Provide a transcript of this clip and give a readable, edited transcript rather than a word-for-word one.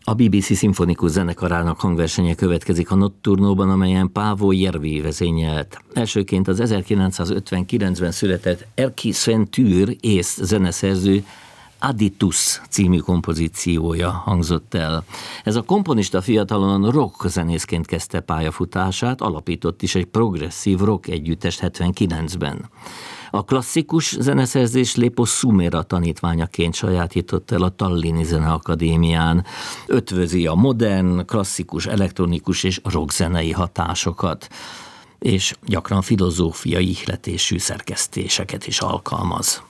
A BBC szimfonikus zenekarának hangversenye következik a Notturnóban, amelyen Paavo Järvi vezényelt. Elsőként az 1959-ben született Erkki Sven Tüür észt zeneszerző Aditus című kompozíciója hangzott el. Ez a komponista fiatalon rock zenészként kezdte pályafutását, alapított is egy progresszív rock együttest 79-ben. A klasszikus zeneszerzés Lepo Sumera tanítványaként sajátított el a Tallinni Zeneakadémián. Ötvözi a modern, klasszikus, elektronikus és rockzenei hatásokat, és gyakran filozófiai ihletésű szerkesztéseket is alkalmaz.